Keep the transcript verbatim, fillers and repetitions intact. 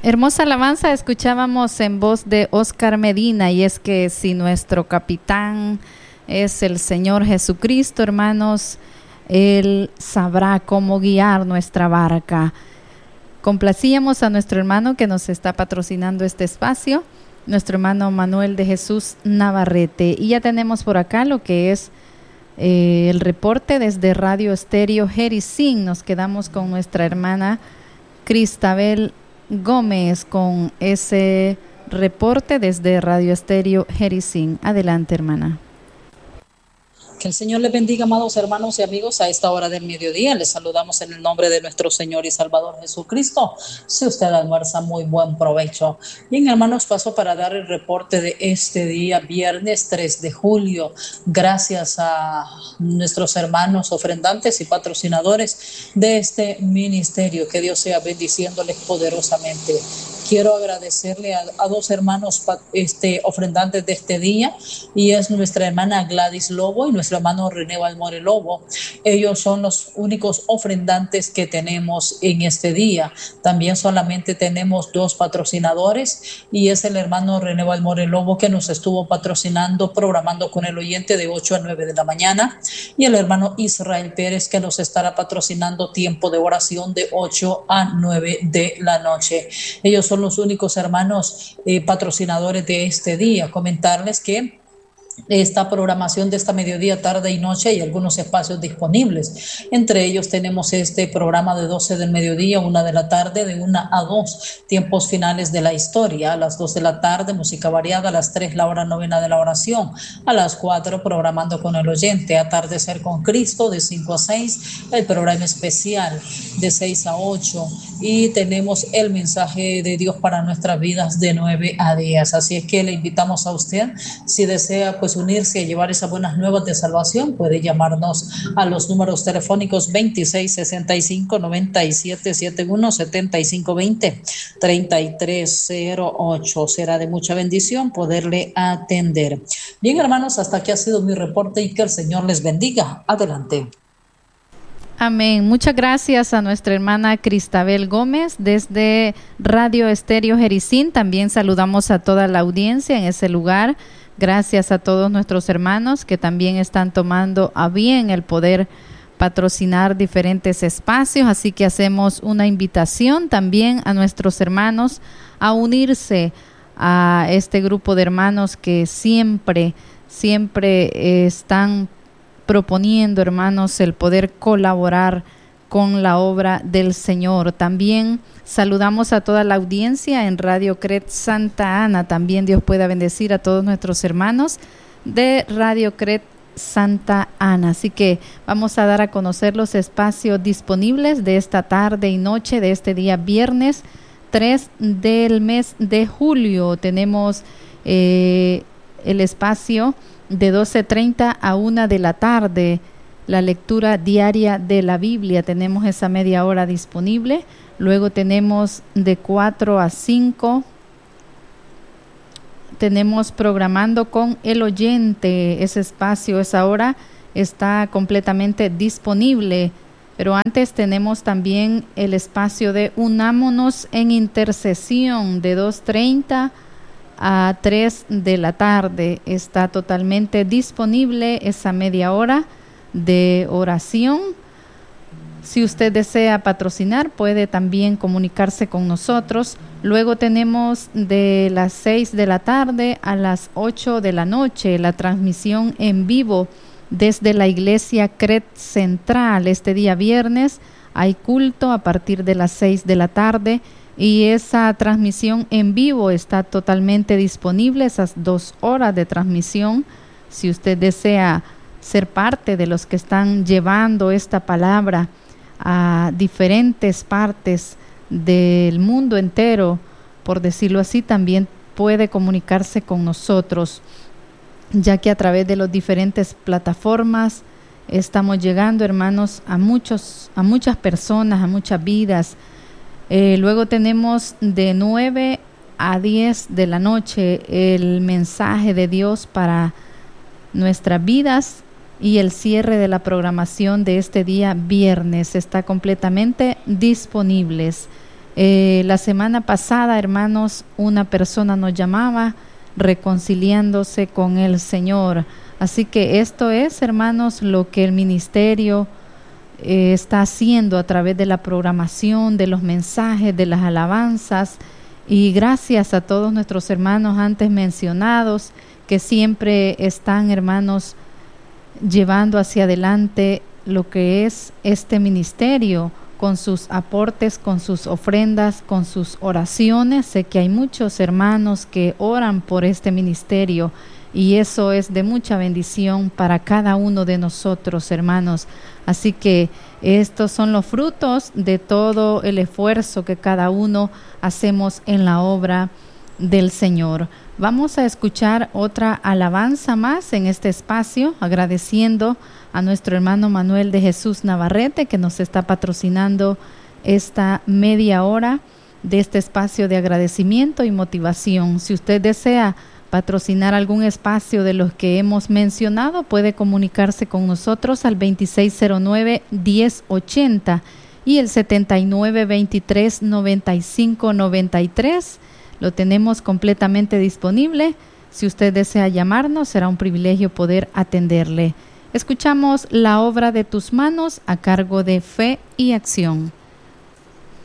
Hermosa alabanza escuchábamos en voz de Oscar Medina, y es que si nuestro capitán es el Señor Jesucristo, hermanos, Él sabrá cómo guiar nuestra barca. Complacíamos a nuestro hermano que nos está patrocinando este espacio, nuestro hermano Manuel de Jesús Navarrete, y ya tenemos por acá lo que es eh, el reporte desde Radio Estéreo Jericín. Nos quedamos con nuestra hermana Cristabel Gómez con ese reporte desde Radio Estéreo Jericín. Adelante, hermana. Que el Señor les bendiga, amados hermanos y amigos, a esta hora del mediodía. Les saludamos en el nombre de nuestro Señor y Salvador Jesucristo. Si usted almuerza, muy buen provecho. Bien, hermanos, paso para dar el reporte de este día, viernes tres de julio. Gracias a nuestros hermanos ofrendantes y patrocinadores de este ministerio. Que Dios sea bendiciéndoles poderosamente. Quiero agradecerle a, a dos hermanos este, ofrendantes de este día, y es nuestra hermana Gladys Lobo y nuestro hermano René Valmore Lobo. Ellos son los únicos ofrendantes que tenemos en este día. También solamente tenemos dos patrocinadores, y es el hermano René Valmore Lobo, que nos estuvo patrocinando, programando con el oyente de ocho a nueve de la mañana, y el hermano Israel Pérez, que nos estará patrocinando tiempo de oración de ocho a nueve de la noche. Ellos son los únicos hermanos eh, patrocinadores de este día. Comentarles que esta programación de esta mediodía, tarde y noche, hay algunos espacios disponibles. Entre ellos tenemos este programa de doce del mediodía, una de la tarde, de una a dos, tiempos finales de la historia. A las dos de la tarde, música variada. A las tres, la hora novena de la oración. A las cuatro, programando con el oyente. Atardecer con Cristo, de cinco a seis. El programa especial, de seis a ocho. Y tenemos el mensaje de Dios para nuestras vidas, de nueve a diez. Así es que le invitamos a usted, si desea pues unirse a llevar esas buenas nuevas de salvación, puede llamarnos a los números telefónicos veintiséis sesenta y cinco noventa y siete setenta y uno setenta y cinco veinte treinta y tres cero ocho. Será de mucha bendición poderle atender. Bien, hermanos, hasta aquí ha sido mi reporte, y que el Señor les bendiga. Adelante. Amén. Muchas gracias a nuestra hermana Cristabel Gómez desde Radio Estéreo Jericín. También saludamos a toda la audiencia en ese lugar. Gracias a todos nuestros hermanos que también están tomando a bien el poder patrocinar diferentes espacios. Así que hacemos una invitación también a nuestros hermanos a unirse a este grupo de hermanos que siempre, siempre eh, están proponiendo, hermanos, el poder colaborar con la obra del Señor. También saludamos a toda la audiencia en Radio Cret Santa Ana. También Dios pueda bendecir a todos nuestros hermanos de Radio Cret Santa Ana. Así que vamos a dar a conocer los espacios disponibles de esta tarde y noche de este día viernes tres del mes de julio. Tenemos eh, el espacio de doce treinta a una de la tarde, la lectura diaria de la Biblia. Tenemos esa media hora disponible. Luego tenemos de cuatro a cinco, tenemos programando con el oyente. Ese espacio, esa hora está completamente disponible. Pero antes tenemos también el espacio de Unámonos en Intercesión, de dos treinta a tres de la tarde. Está totalmente disponible esa media hora de oración. Si usted desea patrocinar, puede también comunicarse con nosotros. Luego tenemos de las seis de la tarde a las ocho de la noche la transmisión en vivo desde la iglesia Cret Central. Este día viernes hay culto a partir de las seis de la tarde, y esa transmisión en vivo está totalmente disponible, esas dos horas de transmisión. Si usted desea ser parte de los que están llevando esta palabra a diferentes partes del mundo entero, por decirlo así, también puede comunicarse con nosotros, ya que a través de las diferentes plataformas estamos llegando, hermanos, a muchos, a muchas personas, a muchas vidas. Eh, luego tenemos de nueve a diez de la noche el mensaje de Dios para nuestras vidas, y el cierre de la programación de este día viernes está completamente disponibles. Eh, la semana pasada, hermanos, una persona nos llamaba reconciliándose con el Señor. Así que esto es, hermanos, lo que el ministerio eh, está haciendo a través de la programación, de los mensajes, de las alabanzas. Y gracias a todos nuestros hermanos antes mencionados que siempre están, hermanos, llevando hacia adelante lo que es este ministerio con sus aportes, con sus ofrendas, con sus oraciones. Sé que hay muchos hermanos que oran por este ministerio y eso es de mucha bendición para cada uno de nosotros, hermanos. Así que estos son los frutos de todo el esfuerzo que cada uno hacemos en la obra del Señor. Vamos a escuchar otra alabanza más en este espacio, agradeciendo a nuestro hermano Manuel de Jesús Navarrete, que nos está patrocinando esta media hora de este espacio de agradecimiento y motivación. Si usted desea patrocinar algún espacio de los que hemos mencionado, puede comunicarse con nosotros al veintiséis cero nueve, diez ochenta y el setenta y nueve, veintitrés, noventa y cinco, noventa y tres. Lo tenemos completamente disponible. Si usted desea llamarnos, será un privilegio poder atenderle. Escuchamos La obra de tus manos a cargo de Fe y Acción.